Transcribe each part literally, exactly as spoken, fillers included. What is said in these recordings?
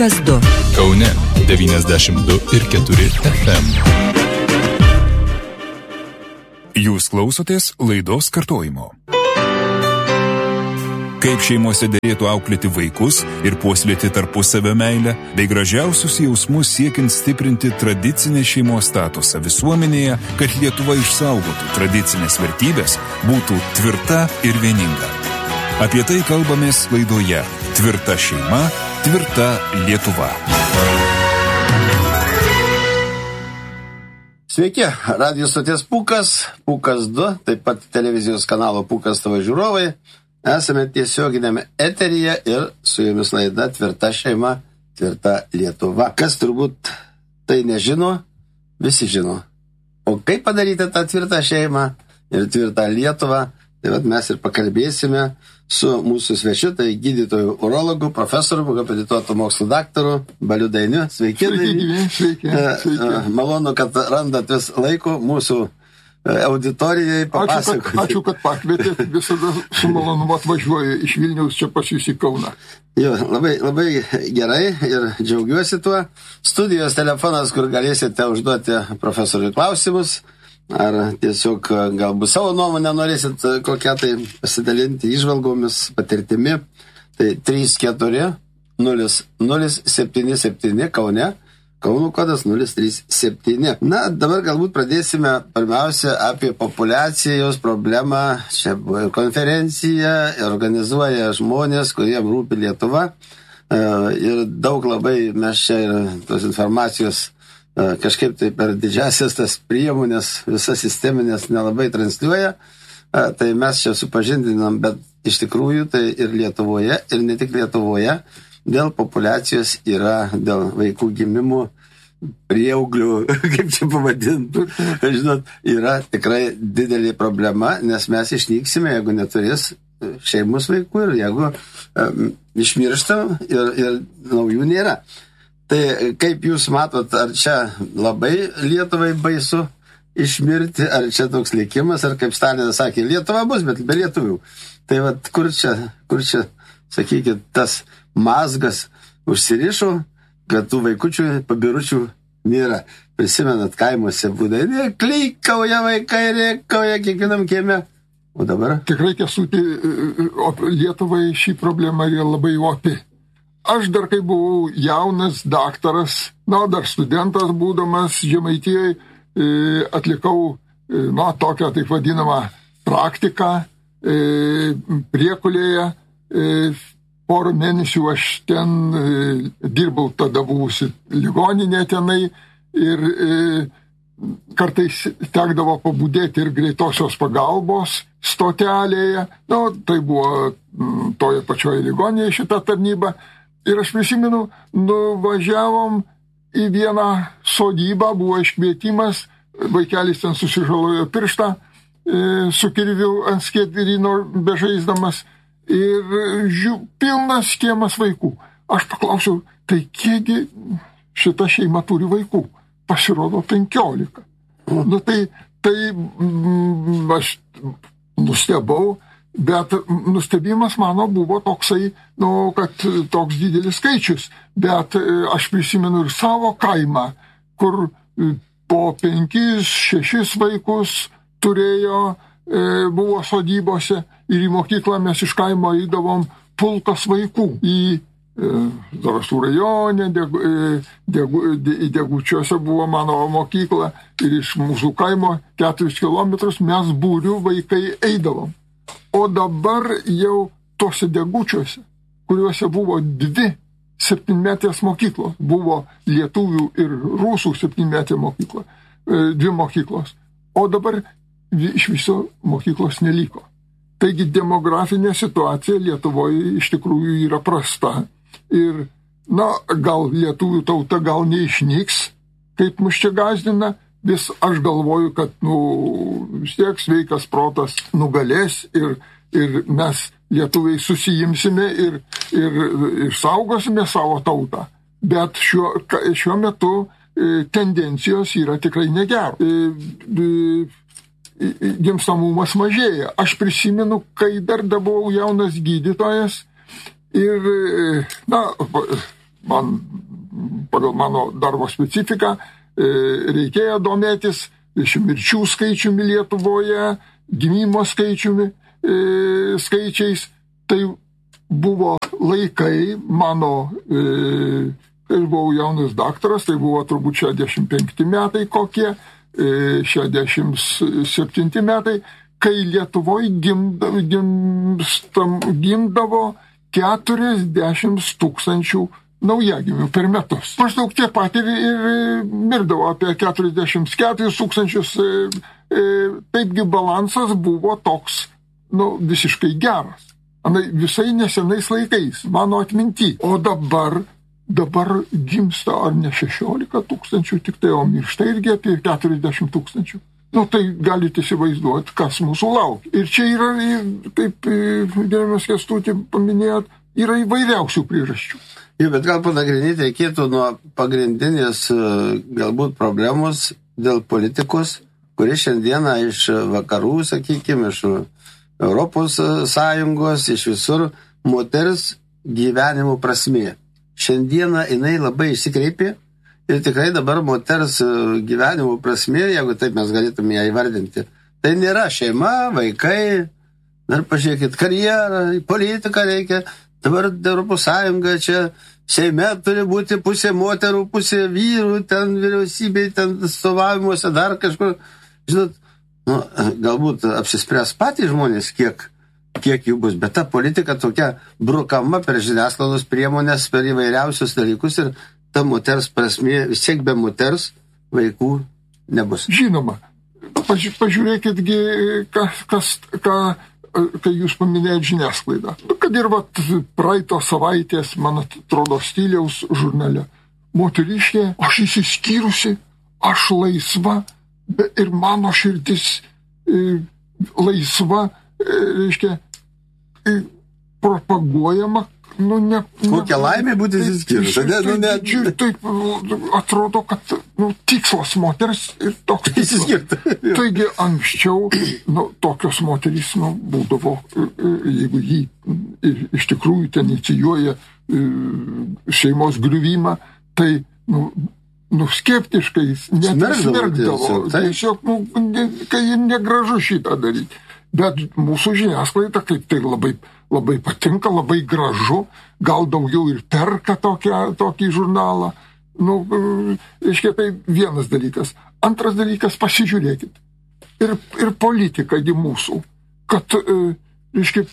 Kas du. Kaune devyniasdešimt du ir keturi F M. Jūs klausotės laidos kartojimo. Kaip šeimose dėrėtų auklėti vaikus ir puoselėti tarpusavio meilę, bei gražiausius jausmus siekiant stiprinti tradicinę šeimos statusą visuomenėje, kad Lietuva išsaugotų tradicinės vertybės, būtų tvirta ir vieninga. Apie tai kalbamės laidoje Tvirta šeima, tvirta Lietuva. Sveiki, radijo stoties Pūkas, Pūkas du, taip pat televizijos kanalo Pūkas tavo žiūrovai. Esame tiesioginėme eteryje ir su jumis laida Tvirta šeima, tvirta Lietuva. Kas turbūt tai nežino, visi žino. O kaip padaryti tą tvirtą šeimą ir tvirtą Lietuvą, tai vat mes ir pakalbėsime su mūsų svečiu, tai gydytojų urologų, profesorių, habilituotų mokslų daktarų, Baliu Dainiu. Sveiki, Dainiu. Sveiki, sveiki. Malonu, kad randat vis laiko mūsų auditorijai papasakoti. Ačiū, kad, ačiū, kad pakvietėt, visada su malonumu atvažiuoju iš Vilniaus čia pas jūs į Kauną. Jo, labai, labai gerai ir džiaugiuosi tuo. Studijos telefonas, kur galėsite užduoti profesoriui klausimus, ar tiesiog galbūt savo nuomonę norėsit kokią tai pasidalinti įžvalgomis, patirtimi. Tai trys keturi nulis nulis septyni septyni Kaune. Kauno kodas nulis trys septyni. Na, dabar galbūt pradėsime pirmiausia apie populiacijos problemą. Čia buvo konferencija, organizuoja žmonės, kuriem rūpi Lietuva. Ir daug labai mes čia tos informacijos kažkaip tai per didžiasias tas priemonės, visas sisteminės nelabai transliuoja. Tai mes čia supažindinam, bet iš tikrųjų tai ir Lietuvoje, ir ne tik Lietuvoje, dėl populiacijos yra, dėl vaikų gimimų, prieauglių, kaip čia pavadintų, žinot, yra tikrai didelė problema, nes mes išnyksime, jeigu neturės šeimus vaikų ir jeigu um, išmiršta ir, ir naujų nėra. Tai kaip jūs matot, ar čia labai Lietuvai baisu išmirti, ar čia toks likimas, ar kaip Stalinas sakė, Lietuva bus, bet be lietuvių. Tai vat kur čia, kur čia, sakykit, tas mazgas užsirišo, kad tų vaikučių, pabiručių nėra. Prisimenat, kaimuose būdai, ne, klykauja vaikai, rėkauja kiekvienam kieme. O dabar? Tikrai, Kęstuti, Lietuvai šį problemą yra labai opi. Aš dar kai buvau jaunas daktaras, na, dar studentas būdamas Žemaitijoj, atlikau, na, tokią taip vadinamą praktiką Priekulėje. Porą mėnesių aš ten e, dirbau, tada buvusi ligoninė tenai ir e, kartais tekdavo pabudėti ir greitosios pagalbos stotelėje. Nu, tai buvo m, toje pačioje ligoninėje šita tarnyba. Ir aš prisimenu, nuvažiavom į vieną sodybą, buvo iškvietimas, vaikelis ten susižalojo pirštą, e, su kirviu ant skiedrino bežaisdamas. Ir žiū, pilnas kiemas vaikų. Aš paklausiau, tai kiekgi šita šeima turi vaikų? Pasirodo penkiolika. Nu tai, tai m, aš nustebau, bet nustebimas mano buvo toksai, nu, kad toks didelis skaičius. Bet aš prisimenu ir savo kaimą, kur po penkis, šešis vaikus turėjo, e, buvo sodybose. Ir į mokyklą mes iš kaimo eidavom pulkas vaikų. Į e, Zarasų rajone, degu, e, degu, de, Degučiuose buvo mano mokykla ir iš mūsų kaimo keturis kilometrus mes būrių vaikai eidavom. O dabar jau tose Degučiuose, kuriuose buvo dvi septynmetės mokyklos, buvo lietuvių ir rusų septynmetė mokykla, e, dvi mokyklos. O dabar iš viso mokyklos neliko. Taigi demografinė situacija Lietuvoje iš tikrųjų yra prasta. Ir, na, gal lietuvių tauta gal neišnyks, kaip mus čia gąsdina, vis aš galvoju, kad, nu, vis tiek sveikas protas nugalės ir, ir mes lietuviai susijimsime ir, ir, ir saugosime savo tautą. Bet šiuo, šiuo metu e, tendencijos yra tikrai negeros. E, e, gimstamumas mažėja. Aš prisimenu, kai dar buvau jaunas gydytojas ir, na, man, pagal mano darbo specifiką, reikėjo domėtis mirčių skaičiumi Lietuvoje, gimimo skaičiumi, skaičiais. Tai buvo laikai mano, kai aš buvau jaunas daktaras, tai buvo turbūt šešiasdešimt penkti metai kokie, šešiasdešimt septinti metai, kai Lietuvoje gimdavo, gimstam, gimdavo keturiasdešimt tūkstančių naujagimių per metus. Maždaug tiek pat ir, ir mirdavo apie keturiasdešimt keturis tūkstančius. Taipgi balansas buvo toks, nu, visiškai geras. Anai, visai nesenais laikais, mano atminty. O dabar, dabar gimsta ar ne šešiolika tūkstančių, tik tai, o miršta irgi apie keturiasdešimt tūkstančių. Nu, tai galite įsivaizduoti, kas mūsų laukia. Ir čia yra, kaip gerbiamas Kęstuti paminėjot, yra įvairiausių priežasčių. Jo, bet gal panagrinėti reikėtų nuo pagrindinės galbūt problemos dėl politikos, kuri šiandieną iš vakarų, sakykime, iš Europos Sąjungos, iš visur moters gyvenimo prasmė. Šiandieną jinai labai išsikreipė ir tikrai dabar moters gyvenimo prasmė, jeigu taip mes galėtume ją įvardinti, tai nėra šeima, vaikai, dar pažiūrėkit, karjerą, politiką reikia. Dabar Europos Sąjunga čia Seime turi būti pusė moterų, pusė vyrų, ten vyriausybei, ten stovavimuose, dar kažkur. Žinot, nu, galbūt apsispręs patys žmonės, kiek, kiek jų bus, bet ta politika tokia brukama per žiniasklaidos priemonės, per įvairiausius dalykus ir ta moters prasmė, vis tiek be moters vaikų nebus. Žinoma, paži- pažiūrėkitgi, kas, kas, ką, kai jūs paminėjot žiniasklaidą. Kad ir vat praeito savaitės, man atrodo, Stiliaus žurnale. Moteriškė, aš įsiskyrusi, aš laisva, ir mano širdis e, laisva, e, reiškia, e, propaguojama. Nu, ne, Kokia ne, laimė būti įsiskyrus. Taip, Nu, ne... taip, taip atrodo, kad nu, tikslas moters ir toks Įsiskirti. Taigi anksčiau nu, tokios moterys nu, būdavo, jeigu jį iš tikrųjų ten inicijuoja šeimos griuvimą, tai nu, nu, skeptiškai net smerkdavo. Tiesiog, nu, ne, kai negražu šitą daryti. Bet mūsų žiniasklaida kaip tai labai, labai patinka, labai gražu, gal daugiau ir perka tokią, tokį žurnalą. Nu, reiškia, tai vienas dalykas. Antras dalykas, pasižiūrėkit. Ir, ir politika gi mūsų, kad, reiškia,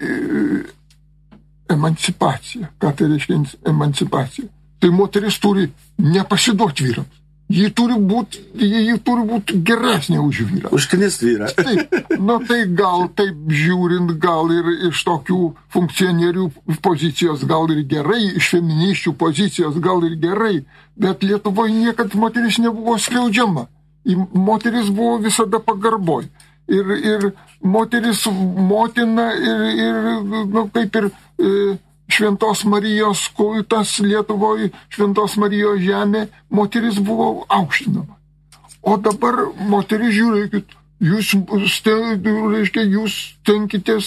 emancipacija. Ką tai reiškia emancipacija? Tai moteris turi nepasiduoti vyrams. Ji turi būti, ji turi būti geresnė už vyrą. Užknist vyrą. Taip, nu tai gal taip žiūrint, gal ir iš tokių funkcionierių pozicijos, gal ir gerai, iš feministių pozicijos, gal ir gerai, bet Lietuvoje niekad moteris nebuvo skriaudžiama. Moteris buvo visada pagarboj. Ir, ir moteris motina ir, ir nu, kaip ir... E, Šventos Marijos kultas Lietuvoje, Šventos Marijos žemė, moteris buvo aukštinama. O dabar moteris, žiūrėkit, jūs, reiškia, jūs tenkitės,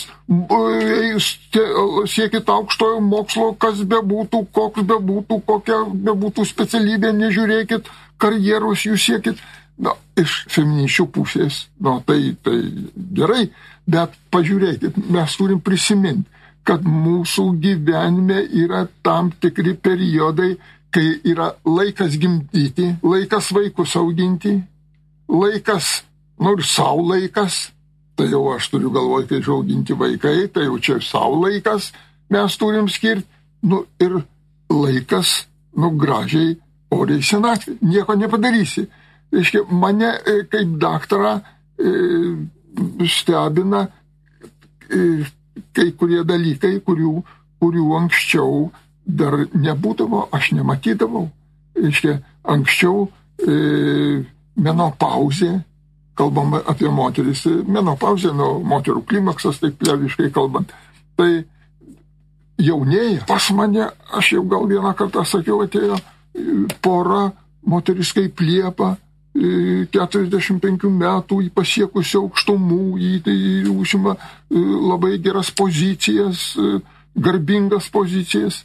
siekit aukštojo mokslo, kas bebūtų, koks bebūtų, kokia bebūtų specialybė, nežiūrėkit, karjeros jūs siekit. Na, iš feministių pusės, na, tai, tai gerai, bet pažiūrėkit, mes turim prisiminti, kad mūsų gyvenime yra tam tikri periodai, kai yra laikas gimdyti, laikas vaikus auginti, laikas, nu ir savo laikas, tai jau aš turiu galvoj, kai auginti vaikai, tai jau čia savo laikas mes turim skirti, nu ir laikas, nu gražiai, oriai senatvė, nieko nepadarysi. Reiškia, mane kaip daktarą e, stebina e, kai kurie dalykai, kurių, kurių anksčiau dar nebūdavo, aš nematydavau. Reiškia, anksčiau e, menopauzė, kalbam apie moteris, menopauzė, nu, moterų klimaksas, taip pleviškai kalbant, tai jaunėja. Pas mane, aš jau gal vieną kartą sakiau, atėjo pora, moteris kaip Liepa, keturiasdešimt penkių metų, į pasiekusių aukštumų, į, į užima labai geras pozicijas, garbingas pozicijas.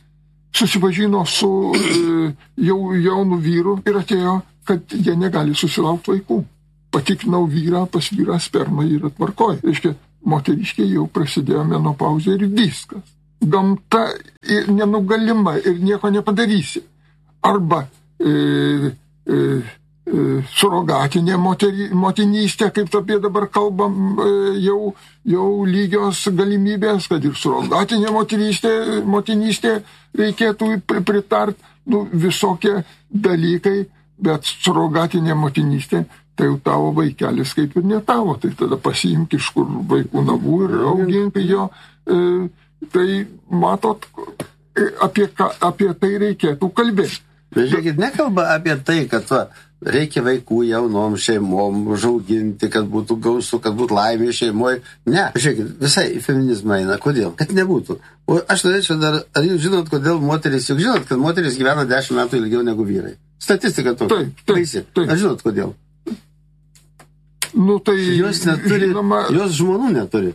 susipažino su e, jau jaunu vyru ir atėjo, kad jie negali susilaukti vaikų. Patikrinau vyrą, pas vyrą sperma yra tvarkoj. Reiškia, moteriškė jau prasidėjo menopauzė ir viskas. Gamta nenugalima ir nieko nepadarysi. Arba e, e, e, surogatinė moteri, motinystė, kaip apie dabar kalbam, e, jau, jau lygios galimybės, kad ir surogatinė motinystė, motinystė reikėtų pritart, nu, visokie dalykai, bet surogatinė motinystė, tai jau tavo vaikelis kaip ir ne tavo, tai tada pasiimk iš kur vaikų namų ir augink jo. E, tai matot, apie, ką, apie tai reikėtų kalbėti. Bet žiūrėkit, nekalba apie tai, kad va, reikia vaikų jaunom šeimom užauginti, kad būtų gausu, kad būtų laimė šeimoje. Ne, žiūrėkit, visai į feminizmą eina. Kodėl? Kad nebūtų. O aš norėčiau dar, ar jūs žinot, kodėl moteris, juk žinot, kad moteris gyvena dešimt metų ilgiau negu vyrai. Statistika tokia. Taip, taip, taip. Ar žinot, kodėl? Nu, tai, jos neturi, žinoma, jos žmonų neturi.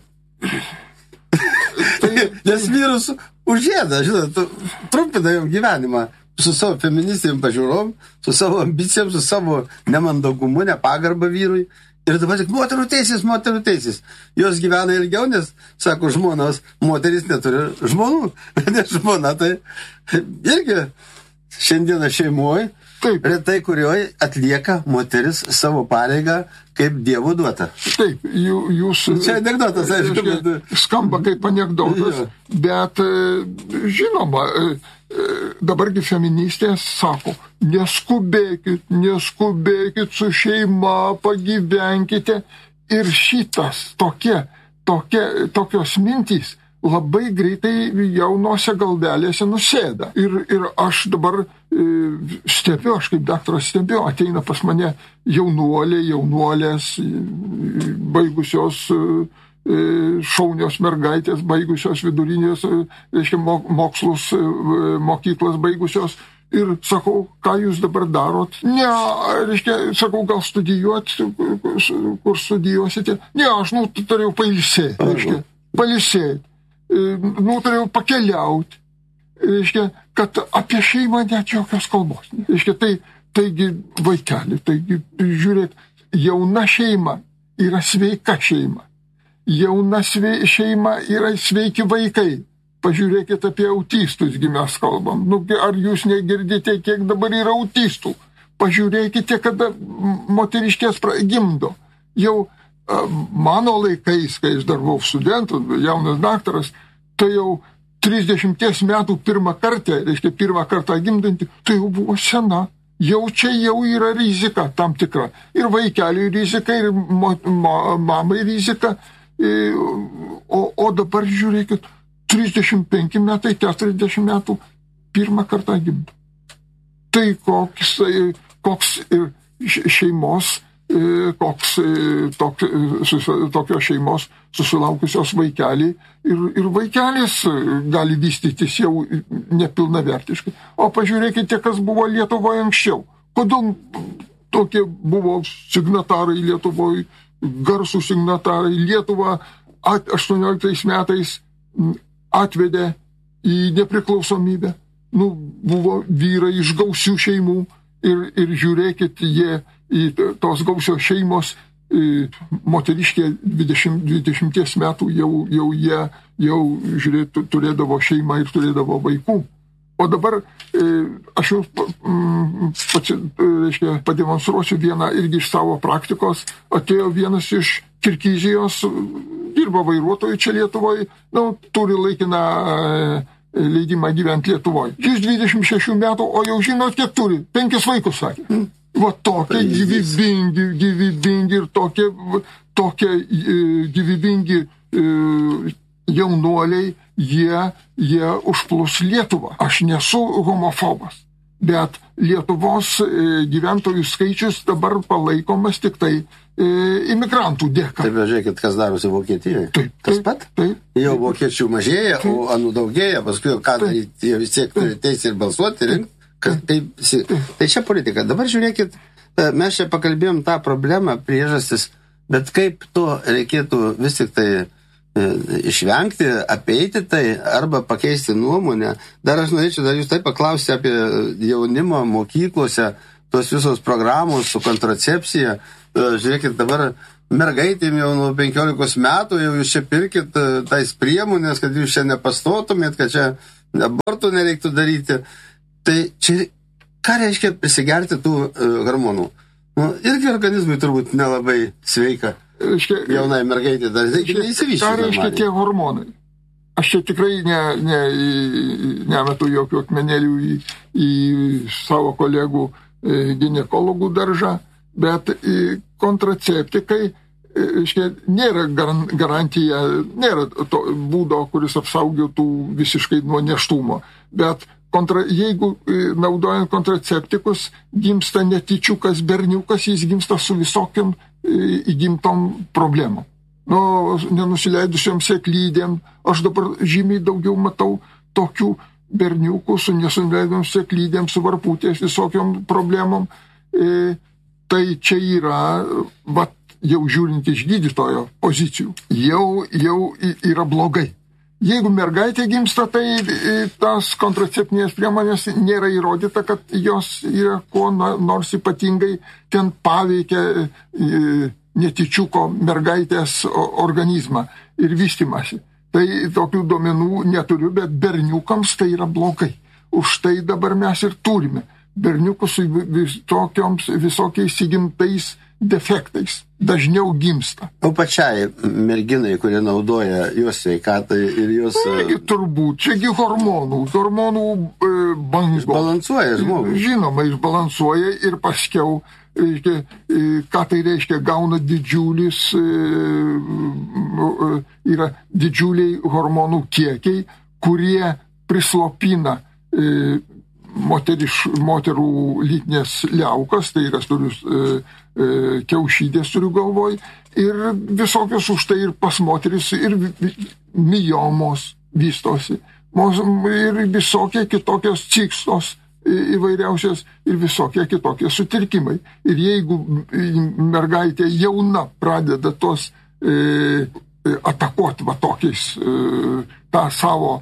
Tai, nes vyrus užėda, žinot, trumpina jom gyvenimą su savo feministijom pažiūrom, su savo ambicijom, su savo nemandagumu, nepagarbą vyrui. Ir dabar tik moterų teisės, moterų teisės. Jos gyvena ilgiau, nes, sako, žmonos, moteris neturi žmonų. Nes žmona tai irgi šiandieną šeimoje, taip, retai kurioje atlieka moteris savo pareigą kaip Dievo duota. Taip, jūs... Čia anekdotas, aišku. Bet... Skamba kaip anekdotas, bet žinoma, dabargi feministės sako, neskubėkit, neskubėkit su šeima, pagyvenkite. Ir šitas, tokie, tokie, tokios mintys labai greitai jaunose galvelėse nusėda. Ir, ir aš dabar e, stebiu, aš kaip daktaras stebiu, ateina pas mane jaunuolė, jaunuolės, baigusios e, šaunios mergaitės, baigusios vidurinės, reiškia, mokslus, e, mokyklas baigusios. Ir sakau, ką jūs dabar darot? Ne, reiškia, sakau, gal studijuot, kur studijuosite? Ne, aš nu, turėjau pailsėti, reiškia, pailsėti. Nutarėjau pakeliauti, reiškia, kad apie šeimą net jokios kalbos. Reiškia, tai, taigi vaikeli, taigi, žiūrėk, jauna šeima yra sveika šeima. Jauna sve, šeima yra sveiki vaikai. Pažiūrėkit apie autistus, gi mes kalbam. Nu, ar jūs negirdite, kiek dabar yra autistų? Pažiūrėkite, kada moteriškės gimdo. Jau mano laikais, kai aš dar buvau studentas, jaunas daktaras, tai jau trisdešimties metų pirmą kartą, reiškia pirmą kartą gimdanti, tai jau buvo sena. Jau čia jau yra rizika tam tikra. Ir vaikeliui rizika, ir mo, ma, mamai rizika. O, o dabar žiūrėkit, trisdešimt penki metai, keturiasdešimt metų pirmą kartą gimdo. Tai koks, koks šeimos koks tok, tokios šeimos susilaukusios vaikelį ir, ir vaikelis gali vystytis jau nepilnavertiškai. O pažiūrėkite, kas buvo Lietuvoje anksčiau. Kodėl tokie buvo signatarai Lietuvoje, garsų signatarai. Lietuva aštuonioliktais metais atvedė į nepriklausomybę. Nu, buvo vyrai iš gausių šeimų ir, ir žiūrėkit, jie į tos gausios šeimos, moteriškė dvidešimt metų jau, jau jie jau, žiūrėt, turėdavo šeimą ir turėdavo vaikų. O dabar aš jau pači, reiškia, pademonstruosiu vieną irgi iš savo praktikos. Atėjo vienas iš Kirgizijos, dirba vairuotojų čia Lietuvoje, nu, turi laikiną leidimą gyventi Lietuvoje. Jis dvidešimt šešių metų, o jau žinot, kiek turi? Penkis vaikus, sakė. Mm. Va tokie gyvybingi, gyvybingi ir tokie, tokie gyvybingi jaunuoliai, jie, jie užplūs Lietuvą. Aš nesu homofobas, bet Lietuvos gyventojų skaičius dabar palaikomas tik tai imigrantų dėka. Taip, žiūrėkit, kas darosi Vokietijoje. Taip, tas taip, pat? Taip, jau vokiečių mažėja, taip, o anų daugėja, paskui ką daryti, jie vis tiek turi teisę ir balsuoti. Ir, kad, taip, taip. Tai čia politika. Dabar žiūrėkit, mes čia pakalbėjom tą problemą, priežastis, bet kaip to reikėtų vis tik tai išvengti, apeiti tai arba pakeisti nuomonę. Dar aš norėčiau dar jūs taip paklausti apie jaunimo mokyklose, tos visos programos su kontracepcija. Žiūrėkit, dabar mergaitėm jau nuo penkiolikos metų jau jūs čia pirkit tais priemonės, kad jūs čia nepastotumėt, kad čia abortų nereiktų daryti. Tai čia ką reiškia prisigerti tų hormonų? Nu, irgi organizmui turbūt nelabai sveika. Reiškia, jaunai mergaitė dar neįsivyščių. Ką reiškia tie hormonai? Aš čia tikrai ne, ne, nemetu jokių akmenėlių į, į savo kolegų e, ginekologų daržą, bet e, kontraceptikai, e, reiškia, nėra garan, garantija, nėra to būdo, kuris apsaugotų visiškai nuo nėštumo. Bet kontra, jeigu e, naudojant kontraceptikus gimsta netyčiukas berniukas, jis gimsta su visokiam įgimtom problemom. Nu, nenusileidusiom sėklydėm, aš dabar žymiai daugiau matau tokių berniukų su nesusileidom sėklydėm, su varputės visokiom problemom. E, tai čia yra, vat, jau žiūrint iš gydytojo pozicijų, jau, jau yra blogai. Jeigu mergaitė gimsta, tai tas kontraceptinės priemonės nėra įrodyta, kad jos yra kuo nors ypatingai ten paveikia netyčiuko mergaitės organizmą ir vystymąsi. Tai tokių duomenų neturiu, bet berniukams tai yra blogai. Už tai dabar mes ir turime berniukus su visokiams, visokiais įgimtais defektais. Dažniau gimsta. O pačiai merginai, kurie naudoja jos sveikatai ir jos... Taigi, turbūt, čiagi hormonų, hormonų e, bango. Išbalansuoja žmogų. Žinoma, išbalansuoja ir paskiau, reiškia, e, ką tai reiškia, gauna didžiulis, e, e, yra didžiuliai hormonų kiekiai, kurie prislopina e, moteriš, moterų lytinės liaukas, tai yra turiu e, e, kiaušydės turiu galvoj, ir visokios už tai ir pas moteris, ir miomos vystosi, ir visokie kitokios cikstos įvairiausios, ir visokie kitokie sutrikimai. Ir jeigu mergaitė jauna pradeda tos e, atakuoti va tokiais e, tą savo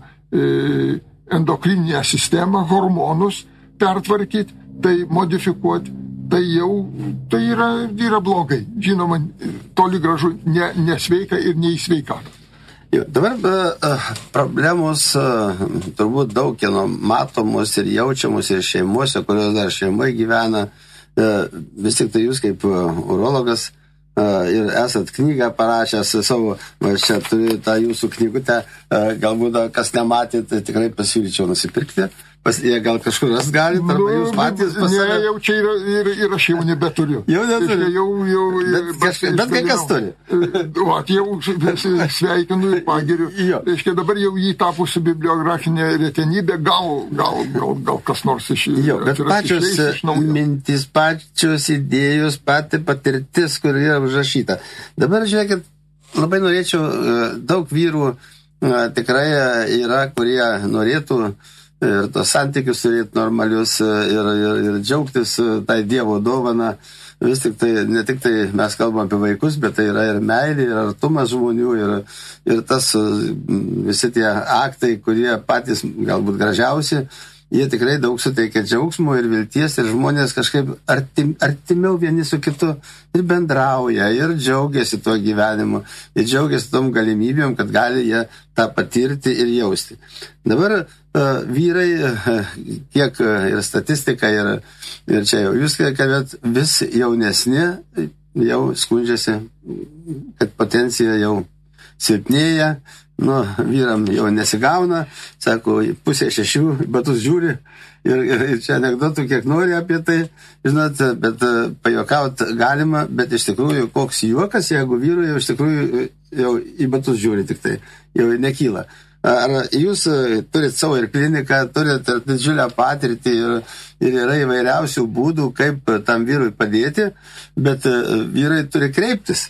e, endokrininę sistemą, hormonus pertvarkyti, tai modifikuoti, tai jau tai yra, yra blogai. Žinoma, toli gražu ne, nesveika ir neįsveikata. Jo, dabar uh, problemos uh, turbūt daug kieno matomos ir jaučiamos ir šeimuose, kurios dar šeimoje gyvena. Uh, vis tik tai jūs kaip uh, urologas uh, ir esat knygą parašęs savo, va, čia turiu tą jūsų knygutę, uh, galbūt kas nematė, tai tikrai pasiūlyčiau nusipirkti. Pas, jie gal kažkur ras galit, arba nu, jūs patys pas save. Ne, jau čia yra, ir, ir aš jau nebeturiu. Jau neturiu. Jau, jau, bet, kažka, bet kai kas turi. O, jau sveikinu ir pagiriu. Reiškia, dabar jau jį tapusi bibliografinė retenybė, gal, gal, gal, gal kas nors iš jų. Jo, bet pačios išleis, mintis, pačios idėjos, pati patirtis, kur yra užrašyta. Dabar, žiūrėkit, labai norėčiau, daug vyrų tikrai yra, kurie norėtų ir tos santykius turėti normalius ir, ir, ir džiaugtis tai Dievo dovana. Vis tik tai, ne tik tai mes kalbam apie vaikus, bet tai yra ir meilė, ir artumas žmonių, ir, ir tas visi tie aktai, kurie patys galbūt gražiausi, jie tikrai daug suteikia džiaugsmo ir vilties, ir žmonės kažkaip artim, artimiau vieni su kitu ir bendrauja, ir džiaugiasi tuo gyvenimu, ir džiaugiasi tom galimybėm, kad gali jie tą patirti ir jausti. Dabar uh, vyrai, uh, kiek uh, ir statistika, ir, ir čia jau jūs kalbėt, vis jaunesni jau skundžiasi, kad potencija jau silpnėja. Nu, vyram jau nesigauna, sako, pusė šešių, batus žiūri ir, ir, ir čia anekdotų kiek nori apie tai, žinot, bet pajuokaut galima, bet iš tikrųjų koks juokas, jeigu vyrui jau iš tikrųjų jau į batus žiūri tik tai, jau nekyla. Ar jūs turit savo ir kliniką, turit ir didžiulę patirtį ir, ir yra įvairiausių būdų, kaip tam vyrui padėti, bet vyrai turi kreiptis.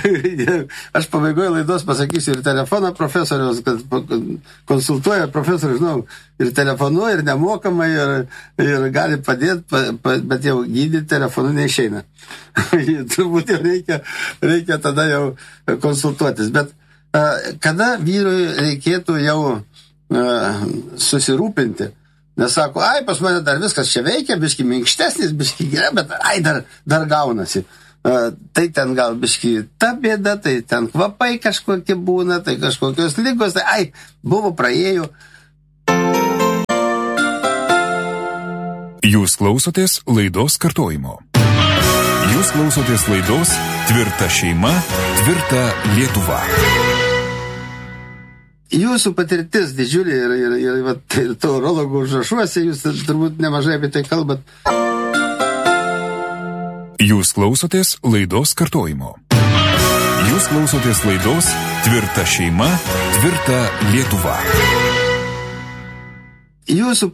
Aš pabaigoje laidos pasakysiu ir telefoną profesoriaus, kad konsultuoja profesorius, žinau, ir telefonu, ir nemokamai, ir, ir gali padėti, bet jau gydyti telefonu neišeina. Turbūt jau reikia, reikia tada jau konsultuotis, bet kada vyrui reikėtų jau susirūpinti, nes sako, ai, pas mane dar viskas čia veikia, biški minkštesnis, biški gerai, bet ai, dar, dar gaunasi. Tai ten gal biški ta bėda, tai ten kvapai kažkokie būna, tai kažkokios lygos, tai ai, buvo praėjo. Jūs klausotės laidos kartojimo. Jūs klausotės laidos Tvirta šeima, tvirta Lietuva. Jūsų patirtis didžiulė ir, ir, ir, ir, ir to urologų užrašuose, jūs turbūt nemažai apie tai kalbat. Jūs klausotės laidos kartojimo. Jūs klausotės laidos Tvirta šeima, tvirta Lietuva. Jūsų